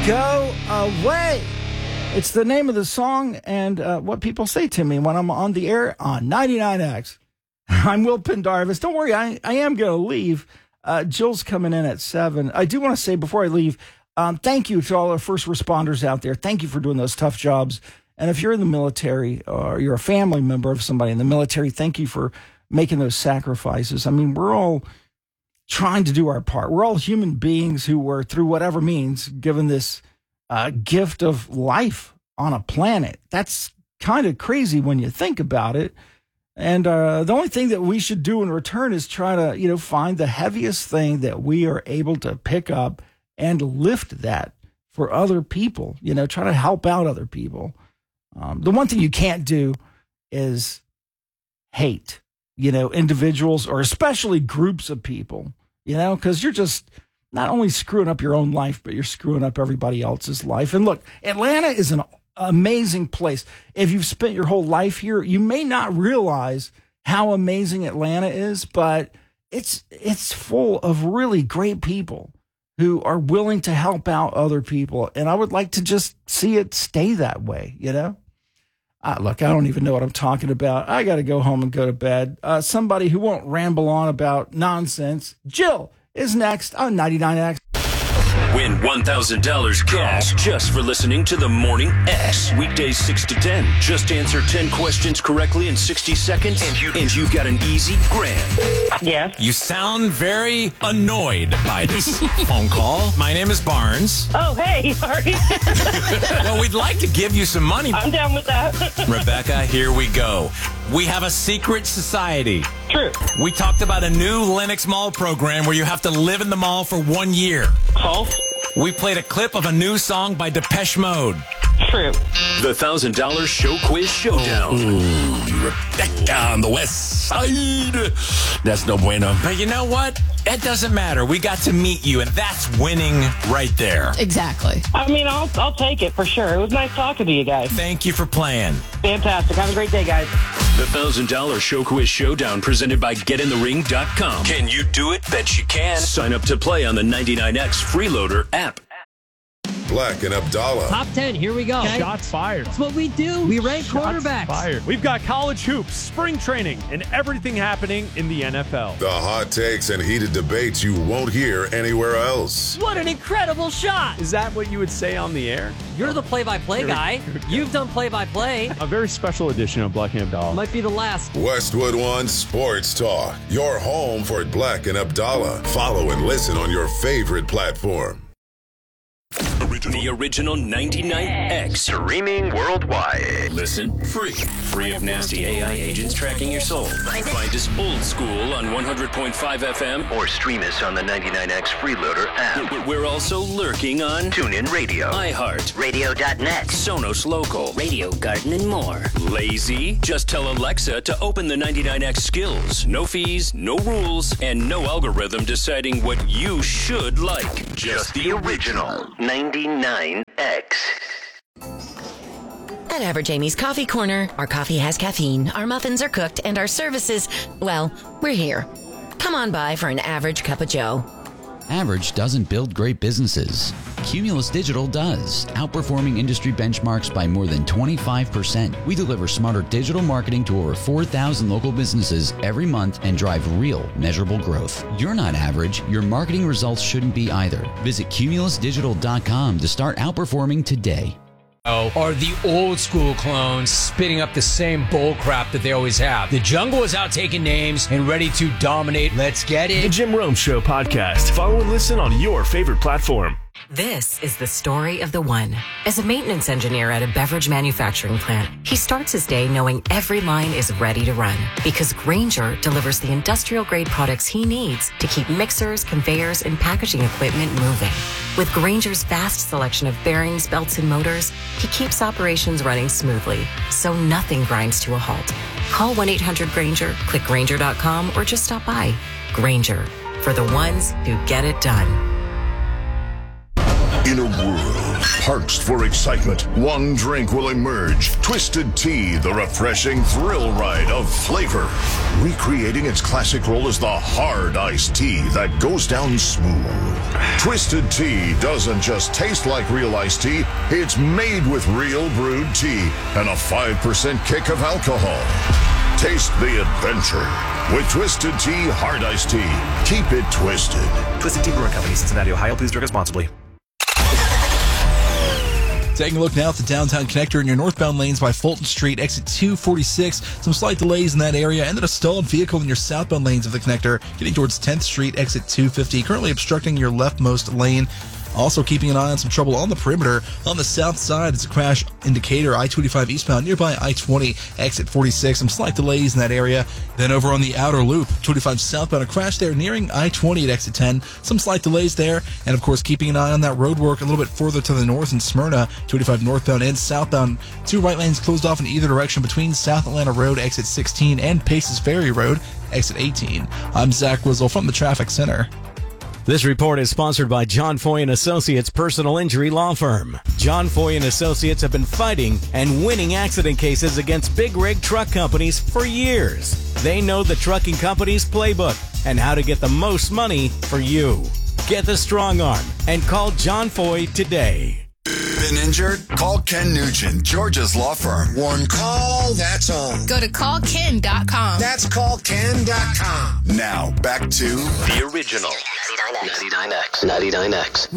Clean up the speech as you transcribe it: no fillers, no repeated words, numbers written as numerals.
Go away. It's the name of the song and what people say to me when I'm on the air on 99X. I'm Will Pendarvis. Don't worry, I am going to leave. Jill's coming in at 7. I do want to say before I leave, thank you to all our first responders out there. Thank you for doing those tough jobs. And if you're in the military or you're a family member of somebody in the military, thank you for making those sacrifices. I mean, we're all trying to do our part. We're all human beings who were, through whatever means, given this gift of life on a planet. That's kind of crazy when you think about it. And the only thing that we should do in return is try to, find the heaviest thing that we are able to pick up and lift that for other people, try to help out other people. The one thing you can't do is hate, individuals or especially groups of people, because you're just not only screwing up your own life, but you're screwing up everybody else's life. And look, Atlanta is an amazing place. If you've spent your whole life here, you may not realize how amazing Atlanta is, but it's full of really great people who are willing to help out other people. And I would like to just see it stay that way, Look, I don't even know what I'm talking about. I got to go home and go to bed. Somebody who won't ramble on about nonsense. Jill is next on 99X. Win $1,000 cash just for listening to the Morning X. Weekdays 6 to 10. Just answer 10 questions correctly in 60 seconds, and you've got an easy grand. Yes. You sound very annoyed by this phone call. My name is Barnes. Oh, hey, sorry. Well, we'd like to give you some money. I'm down with that. Rebecca, here we go. We have a secret society. True. We talked about a new Lenox Mall program where you have to live in the mall for 1 year. False. We played a clip of a new song by Depeche Mode. True. The $1,000 Show Quiz Showdown. Rebecca on the west side. That's no bueno. But you know what? That doesn't matter. We got to meet you, and that's winning right there. Exactly. I mean, I'll take it for sure. It was nice talking to you guys. Thank you for playing. Fantastic. Have a great day, guys. The $1,000 Show Quiz Showdown presented by GetInTheRing.com. Can you do it? Bet you can. Sign up to play on the 99X Freeloader app. Black and Abdallah. Top 10, here we go. Okay. Shots fired. That's what we do. We rank quarterbacks. Fired. We've got college hoops, spring training, and everything happening in the NFL. The hot takes and heated debates you won't hear anywhere else. What an incredible shot. Is that what you would say on the air? You're the play-by-play guy. You've done play-by-play. A very special edition of Black and Abdallah. Might be the last. Westwood One Sports Talk. Your home for Black and Abdallah. Follow and listen on your favorite platform. The original 99X. Streaming worldwide. Listen free. Free of nasty AI agents tracking your soul. Find us old school on 100.5 FM. Or stream us on the 99X Freeloader app. We're also lurking on TuneIn Radio, iHeart, Radio.net, Sonos Local, Radio Garden, and more. Lazy? Just tell Alexa to open the 99X skills. No fees, no rules, and no algorithm deciding what you should like. Just the original 99X. At Average Amy's Coffee Corner, our coffee has caffeine, our muffins are cooked, and our services, well, we're here. Come on by for an average cup of joe. Average doesn't build great businesses. Cumulus Digital does, outperforming industry benchmarks by more than 25%. We deliver smarter digital marketing to over 4,000 local businesses every month and drive real, measurable growth. You're not average. Your marketing results shouldn't be either. Visit cumulusdigital.com to start outperforming today. Are the old school clones spitting up the same bull crap that they always have. The Jungle is out taking names and ready to dominate. Let's get it. The Jim Rome Show podcast. Follow and listen on your favorite platform. This is the story of the one. As a maintenance engineer at a beverage manufacturing plant, he starts his day knowing every line is ready to run because Grainger delivers the industrial-grade products he needs to keep mixers, conveyors, and packaging equipment moving. With Grainger's vast selection of bearings, belts, and motors, he keeps operations running smoothly, so nothing grinds to a halt. Call 1-800-GRAINGER, click Grainger.com, or just stop by. Grainger, for the ones who get it done. In a world parched for excitement, one drink will emerge. Twisted Tea, the refreshing thrill ride of flavor. Recreating its classic role as the hard iced tea that goes down smooth. Twisted Tea doesn't just taste like real iced tea, it's made with real brewed tea and a 5% kick of alcohol. Taste the adventure with Twisted Tea Hard Iced Tea. Keep it twisted. Twisted Tea Brewing Company, Cincinnati, Ohio. Please drink responsibly. Taking a look now at the downtown connector in your northbound lanes by Fulton Street, exit 246. Some slight delays in that area, and then a stalled vehicle in your southbound lanes of the connector getting towards 10th Street, exit 250, currently obstructing your leftmost lane. Also keeping an eye on some trouble on the perimeter. On the south side, it's a crash indicator, I-25 eastbound, nearby I-20, exit 46. Some slight delays in that area. Then over on the outer loop, 25 southbound, a crash there nearing I-20 at exit 10. Some slight delays there. And, of course, keeping an eye on that road work a little bit further to the north in Smyrna, 25 northbound and southbound. 2 right lanes closed off in either direction between South Atlanta Road, exit 16, and Paces Ferry Road, exit 18. I'm Zach Wizzle from the Traffic Center. This report is sponsored by John Foy & Associates Personal Injury Law Firm. John Foy & Associates have been fighting and winning accident cases against big rig truck companies for years. They know the trucking company's playbook and how to get the most money for you. Get the strong arm and call John Foy today. Been injured? Call Ken Nugent, Georgia's law firm. One call, that's all. Go to callken.com. That's callken.com. Now, back to the original 99X.